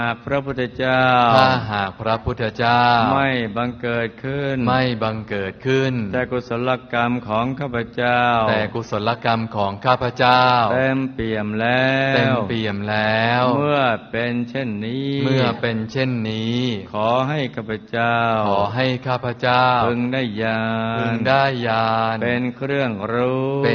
หากพระพุทธเจ้าถ้าหากพระพุทธเจ้าไม่บังเกิดขึ้นแต่กุศลกรรมของข้าพเจ้าเต็มเปี่ยมแล้วเมื่อเป็นเช่นนี้ขอให้ข้าพเจ้าพึงได้ญาณเป็นเครื่องรู้